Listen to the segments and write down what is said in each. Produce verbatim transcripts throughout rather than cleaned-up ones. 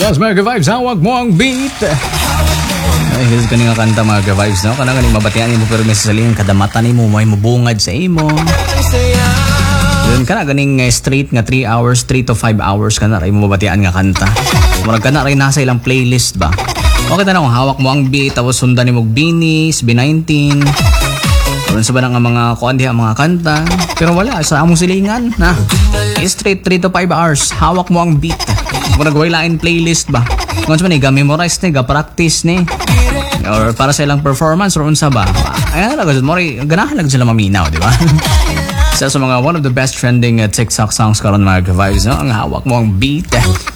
Yes, mga ka-vibes, hawak mo ang beat. Ay, kasi kanina kanta mga ka-vibes, no? Kanang kanina mabatian mo pero may sasalingan kadamatan mo, may mabungad sa imo. Doon ka na ganing uh, straight nga three hours, three to five hours ka na rin mo mabatian nga kanta. Marag ka na rin nasa ilang playlist ba? Okay na kung hawak mo ang beat, tapos sundan ni mo Binis, B nineteen. Doon sa ba nga mga kuan diha mga kanta. Pero wala, sa among silingan na. Straight three to five hours, hawak mo ang beat. Kung nagwailain playlist ba? Kung sa man, ga-memorize ni, ga-practice ni. Or para sa ilang performance, or unsa ba? Ayan na lang, ganahan lang sila maminaw, di ba? Isa sa mga one of the best trending uh, TikTok songs karon mga vibes, no? Ang hawak mo ang beat.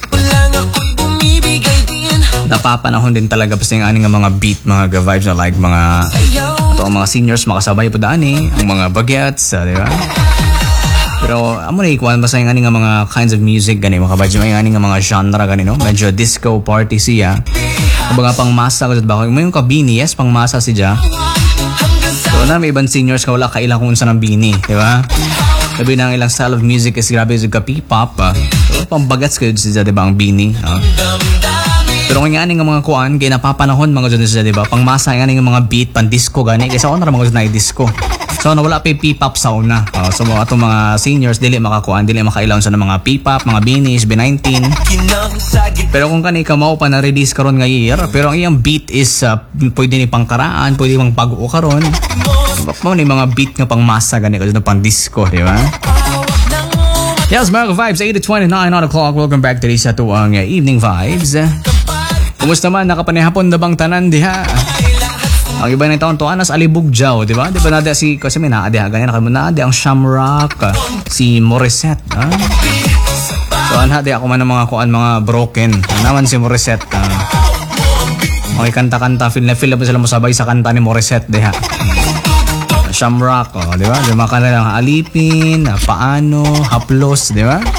Napapanahon din talaga basta yung aning mga beat mga vibes na like mga ito ang mga seniors makasabay po daan eh. Ang mga bagets, uh, di ba? Pero amo na ikuan basta yung aning mga kinds of music gani mga vibes, yung aning mga genre gani, no? Medyo disco party siya. Kumbaga pang masa ko ba? Mo yung kabini, yes, pang masa siya. So na may ibang seniors ka wala kailang kung saan ang bini, di ba? Sabi na ang ilang style of music is grabe yung ka-P-pop. Uh. So, pambagats kayo siya, di ba, ang bini. Uh. Pero kung nga mga kuan, kaya napapanahon mga dyan siya, di ba? Pang masa nga mga beat, pang disco gani. Kaya sa una mga dyan na disco. So nawala pa yung P-pop sa una. Uh, so mga itong mga seniors, dili makakuan, dili makailawan sa mga P-pop, mga Binis, B nineteen. Pero kung kani ka mo pa na-release karon nga year, pero ang iyang beat is uh, pwede ni pangkaraan, pwede mang pag-o karon. Mo ni mga beat nga pang masa gani kasi pang disco, di ba? Yes, mga vibes, eight twenty-nine on the clock. Welcome back to this ato ang uh, evening vibes. Kumusta man, nakapanihapon na bang tanan diha? Ang iba na taon to anas Alibugjaw, di ba? Di ba nada si kasi may naadi ha ganyan nakamo naadi ang Shamrock, si Morissette, ha? So anha di ako man ng mga kuan mga broken. Naman si Morissette. Uh, okay, kanta-kanta feel na feel na sila mo sabay sa kanta ni Morissette diha. Shamrock, oh, di ba? Di ba ka na lang alipin, paano, haplos, di ba?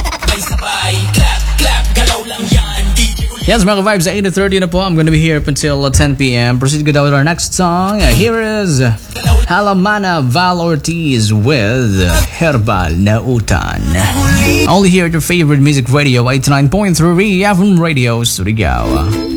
Yes, mga vibes, at eight thirty na po. I'm gonna be here up until ten p.m. Proceed good with our next song. Here is Halamana Val Ortiz with Herbal na Utan. Only here at your favorite music radio, eighty-nine point three F M Radio Surigao.